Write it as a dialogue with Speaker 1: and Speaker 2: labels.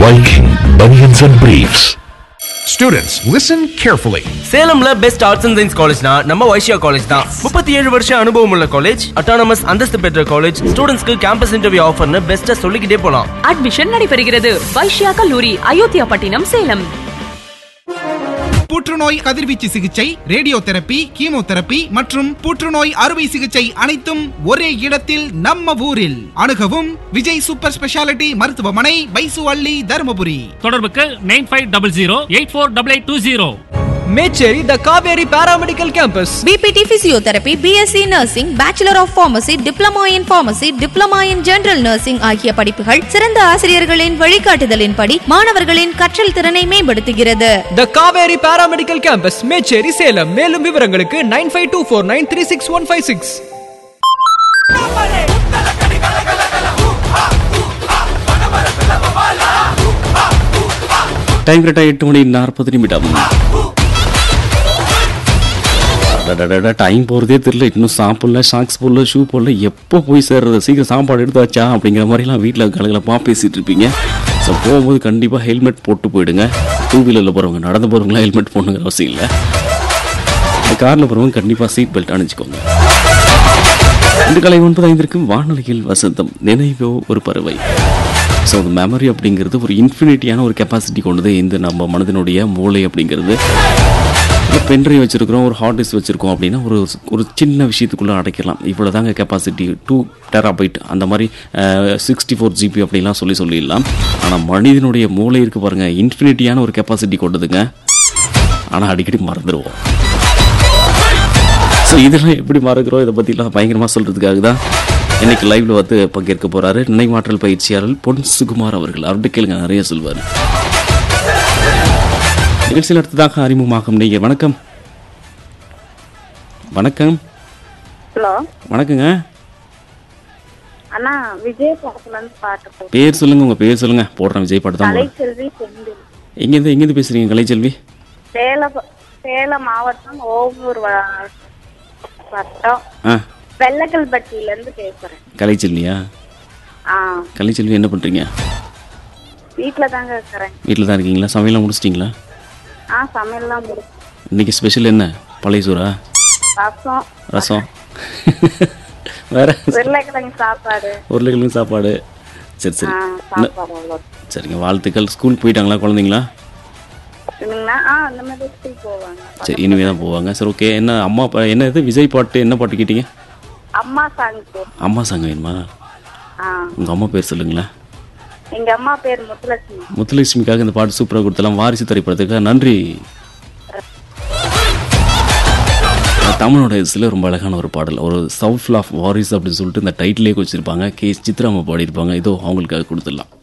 Speaker 1: Viking Bunions and Briefs.
Speaker 2: Students, listen carefully.
Speaker 3: சேலம்ல best arts and science காலேஜ்னா நம்ம Vaishya college தான். 37 வருஷம் அனுபவம் உள்ள காலேஜ், அட்டானமஸ் அந்தஸ்து பெற்ற காலேஜ், ஸ்டூடெண்ட்ஸ்க்கு கேம்பஸ் இன்டர்வியூ ஆஃபர்னு பெஸ்ட்டா சொல்லிக்கிட்டே போலாம்.
Speaker 4: அட்மிஷன் நடைபெறுகிறது. வைஷ்யா கல்லூரி, அயோத்தியா பட்டினம், சேலம்.
Speaker 5: புற்றுநோய் கதிர்வீச்சு சிகிச்சை, ரேடியோ தெரப்பி, கீமோதெரப்பி மற்றும் புற்றுநோய் அறுவை சிகிச்சை அனைத்தும் ஒரே இடத்தில் நம்ம ஊரில். அணுகவும் விஜய் சூப்பர் ஸ்பெஷாலிட்டி மருத்துவமனை, பைசு அள்ளி, தருமபுரி.
Speaker 6: தொடர்புக்கு 9500848820.
Speaker 7: மேச்சேரி த Kaveri paramedical campus.
Speaker 8: PPT physiotherapy, BSc nursing, bachelor of pharmacy, diploma in pharmacy, diploma in general nursing ஆகிய படிப்புகள் சிறந்த ஆசிரியர்களின் வழிகாட்டுதலின்படி மாணவர்களின் கற்றல் திறனை மேம்படுத்துகிறது.
Speaker 7: த காவேரி பாராமெடிக்கல் கேம்பஸ், மேச்சேரி, சேலம். மேலும் விவரங்களுக்கு 9524936156.
Speaker 9: டைம் கரெக்டா 8:40. டைம் போகிறதே தெரியல. இன்னும் சாப்பிடல, ஷாக்ஸ் போடல, ஷூ போடல, எப்போ போய் சேர்றது, சீக்கிரம் சாப்பாடு எடுத்து வச்சா அப்படிங்கிற மாதிரிலாம் வீட்டில் கலகலப்பாக பேசிகிட்டு இருப்பீங்க. ஸோ போகும்போது கண்டிப்பாக ஹெல்மெட் போட்டு போயிடுங்க. டூ வீலரில் போகிறவங்க, நடந்து போகிறவங்களாம் ஹெல்மெட் போடணுங்கிற அவசியம் இல்லை. காரில் போகிறவங்க கண்டிப்பாக சீட் பெல்ட் அணிஞ்சிக்கோங்க. இன்று காலை 9:05 வானொலியில் வசந்தம், நினைவோ ஒரு பறவை. ஸோ அந்த மெமரி அப்படிங்கிறது ஒரு இன்ஃபினிட்டியான ஒரு கெப்பாசிட்டி கொண்டது இந்த நம்ம மனதினுடைய மூளை அப்படிங்கிறது. ஒரு பென்ட்ரைவ் வச்சுருக்கிறோம், ஒரு ஹார்ட் டிஸ்க் வச்சுருக்கோம் அப்படின்னா ஒரு சின்ன விஷயத்துக்குள்ளே அடைக்கலாம். இவ்வளோ தாங்க கெப்பாசிட்டி, 2 TB அந்த மாதிரி 64 GB அப்படின்லாம் சொல்லிடலாம். ஆனால் மனிதனுடைய மூளை இருக்குது பாருங்கள், இன்ஃபினிட்டியான ஒரு கெப்பாசிட்டி கொண்டதுங்க. ஆனால் அடிக்கடி மறந்துடுவோம். ஸோ இதெல்லாம் எப்படி மறக்கிறோம், இதை பற்றிலாம் பயங்கரமாக சொல்கிறதுக்காக தான் இன்னைக்கு லைவ்ல வந்து பங்கேற்க போகிறாரு நினைவாற்றல் பயிற்சியாளர் பொன் சுகுமார் அவர்கள். அவர்கிட்ட கேளுங்க, நிறைய சொல்வார். நிகழ்ச்சியில் அடுத்ததாக அறிமுகமாகும் நீங்கள். வணக்கம். வணக்கம்.
Speaker 10: ஹலோ,
Speaker 9: வணக்கங்க.
Speaker 10: அண்ணா, விஜய் படத்துல இருந்து பாட்டு.
Speaker 9: பேர் சொல்லுங்க, உங்க பேர் சொல்லுங்க. போடுறேன், விஜய் பாட்டு தான்.
Speaker 10: கலைச்செல்வி செந்தில்.
Speaker 9: எங்கேருந்து பேசுறீங்க கலைச்செல்வி?
Speaker 10: சேலம் மாவட்டம் ஓவூர் வட்டம் வெள்ளக்கல்பட்டியில இருந்து பேசுறேன்.
Speaker 9: கலைச்செல்வியா? கலைச்செல்வி, என்ன பண்றீங்க?
Speaker 10: வீட்டுல தாங்க இருக்கிறேன்.
Speaker 9: வீட்டில் தான் இருக்கீங்களா? சமையலாம் முடிச்சிட்டிங்களா?
Speaker 10: சமையல்லாம் முடிச்சு.
Speaker 9: இன்னைக்கு ஸ்பெஷல் என்ன? பழைய சோறா? ரசம் வேற?
Speaker 10: உருளைக்கிழங்கு சாப்பாடு.
Speaker 9: உருளைக்கிழங்கு சாப்பாடு. சரி சரி சரிங்க, வாழ்த்துக்கள். ஸ்கூல் போயிட்டாங்களா குழந்தைங்களா? சரி, இனிமே தான் போவாங்க. சரி, ஓகே. என்ன அம்மா என்ன இது விஜய் பாட்டு, என்ன பாட்டு கேட்டீங்க? அம்மா சாங் வேணுமா? உங்க அம்மா பேர் சொல்லுங்களேன்.
Speaker 10: எங்க அம்மா பேர் முத்துலட்சுமி.
Speaker 9: முத்துலட்சுமிக்காக இந்த பாட்டு சூப்பராக கொடுத்தலாம். வாரிசு திரைப்படத்துக்கு நன்றி. தமிழோட இதில் ரொம்ப அழகான ஒரு பாடல், ஒரு சவுத் ஆஃப் வாரிஸ் அப்படின்னு சொல்லிட்டு இந்த டைட்டிலே வச்சிருப்பாங்க. கே. சித்ராமா பாடியிருப்பாங்க. இதோ அவங்களுக்காக கொடுத்துடலாம்.